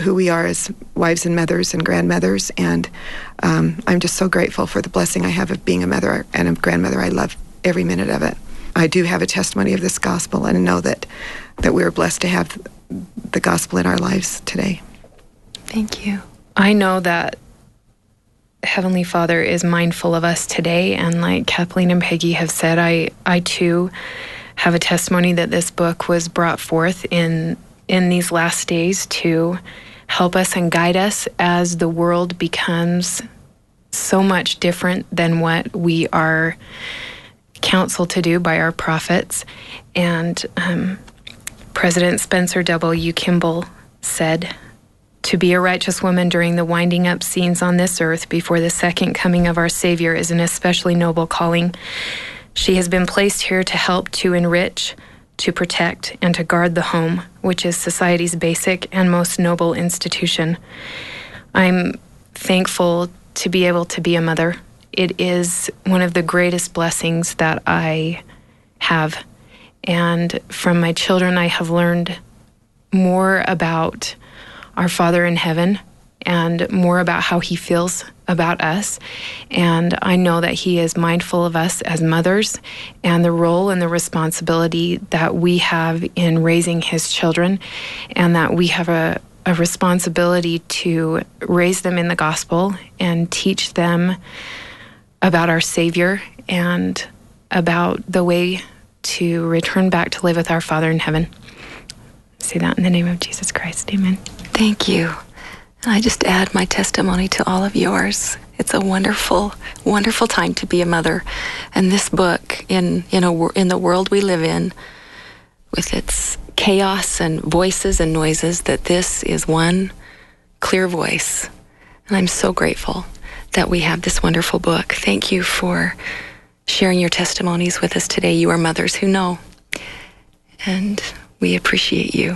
who we are as wives and mothers and grandmothers. And I'm just so grateful for the blessing I have of being a mother and a grandmother. I love every minute of it. I do have a testimony of this gospel, and I know that we're blessed to have the gospel in our lives today. Thank you. I know that Heavenly Father is mindful of us today, and like Kathleen and Peggy have said, I too have a testimony that this book was brought forth in these last days to help us and guide us as the world becomes so much different than what we are counseled to do by our prophets. And President Spencer W. Kimball said, "To be a righteous woman during the winding up scenes on this earth before the second coming of our Savior is an especially noble calling. She has been placed here to help to enrich, to protect, and to guard the home, which is society's basic and most noble institution." I'm thankful to be able to be a mother. It is one of the greatest blessings that I have. And from my children, I have learned more about our Father in heaven and more about how he feels about us. And I know that he is mindful of us as mothers and the role and the responsibility that we have in raising his children, and that we have a responsibility to raise them in the gospel and teach them about our Savior and about the way to return back to live with our Father in heaven. I say that in the name of Jesus Christ. Amen. Thank you. And I just add my testimony to all of yours. It's a wonderful, wonderful time to be a mother. And this book, in the world we live in, with its chaos and voices and noises, that this is one clear voice. And I'm so grateful that we have this wonderful book. Thank you for sharing your testimonies with us today. You are mothers who know, and we appreciate you.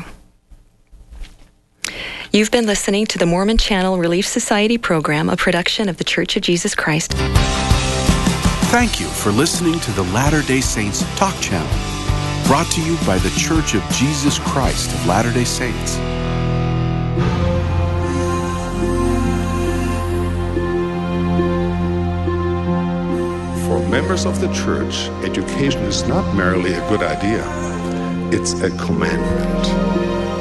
You've been listening to the Mormon Channel Relief Society program, a production of the Church of Jesus Christ. Thank you for listening to the Latter-day Saints Talk Channel, brought to you by the Church of Jesus Christ of Latter-day Saints. For members of the church, education is not merely a good idea, it's a commandment.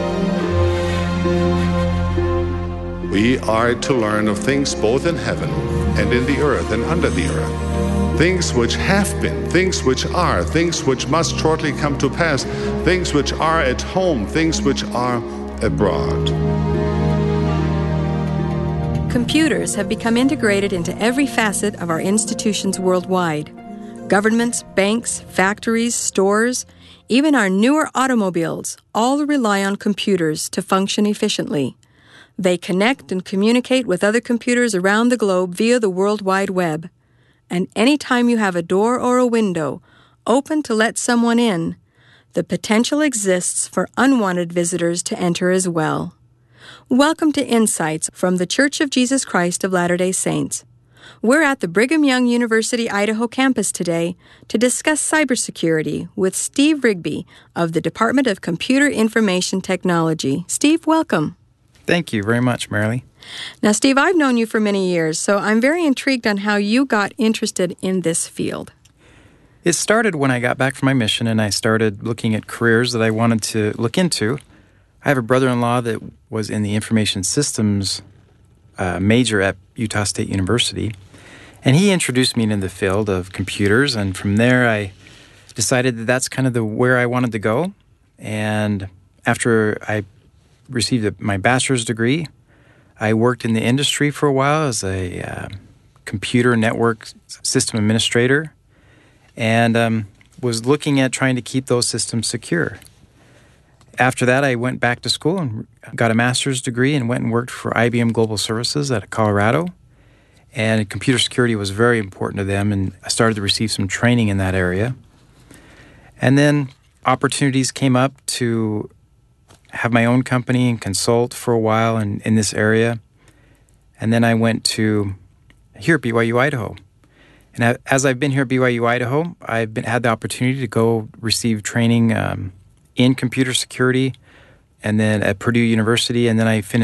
We are to learn of things both in heaven and in the earth and under the earth. Things which have been, things which are, things which must shortly come to pass, things which are at home, things which are abroad. Computers have become integrated into every facet of our institutions worldwide. Governments, banks, factories, stores, even our newer automobiles all rely on computers to function efficiently. They connect and communicate with other computers around the globe via the World Wide Web. And anytime you have a door or a window open to let someone in, the potential exists for unwanted visitors to enter as well. Welcome to Insights from the Church of Jesus Christ of Latter-day Saints. We're at the Brigham Young University, Idaho campus today to discuss cybersecurity with Steve Rigby of the Department of Computer Information Technology. Steve, welcome. Thank you very much, Marilee. Now, Steve, I've known you for many years, so I'm very intrigued on how you got interested in this field. It started when I got back from my mission and I started looking at careers that I wanted to look into. I have a brother-in-law that was in the information systems major at Utah State University, and he introduced me into the field of computers, and from there I decided that that's kind of where I wanted to go. And after I received my bachelor's degree, I worked in the industry for a while as a computer network system administrator, and was looking at trying to keep those systems secure. After that, I went back to school and got a master's degree and went and worked for IBM Global Services out of Colorado. And computer security was very important to them, and I started to receive some training in that area. And then opportunities came up to have my own company and consult for a while in this area. And then I went to here at BYU Idaho. And as I've been here at BYU Idaho, I've had the opportunity to go receive training in computer security, and then at Purdue University, and then I finished